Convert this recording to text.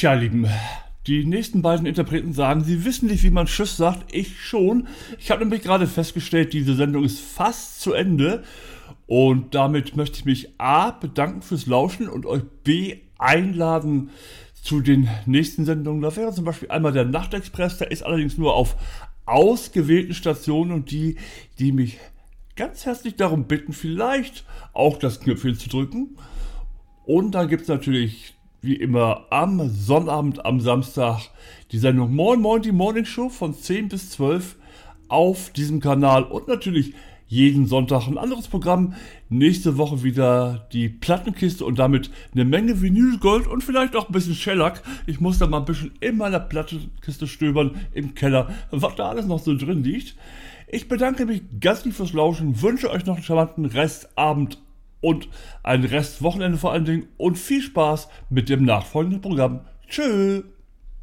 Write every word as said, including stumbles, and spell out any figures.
Tja, Lieben, die nächsten beiden Interpreten sagen, sie wissen nicht, wie man Tschüss sagt. Ich schon. Ich habe nämlich gerade festgestellt, diese Sendung ist fast zu Ende. Und damit möchte ich mich A. bedanken fürs Lauschen und euch B. einladen zu den nächsten Sendungen. Da wäre zum Beispiel einmal der Nachtexpress. Der ist allerdings nur auf ausgewählten Stationen und die, die mich ganz herzlich darum bitten, vielleicht auch das Knöpfchen zu drücken. Und dann gibt es natürlich wie immer am Sonnabend, am Samstag die Sendung Moin Moin, die Morning Show von zehn bis zwölf auf diesem Kanal und natürlich jeden Sonntag ein anderes Programm. Nächste Woche wieder die Plattenkiste und damit eine Menge Vinylgold und vielleicht auch ein bisschen Shellac. Ich muss da mal ein bisschen in meiner Plattenkiste stöbern im Keller, was da alles noch so drin liegt. Ich bedanke mich ganz lieb fürs Lauschen, wünsche euch noch einen charmanten Restabend und ein Restwochenende vor allen Dingen und viel Spaß mit dem nachfolgenden Programm. Tschüss!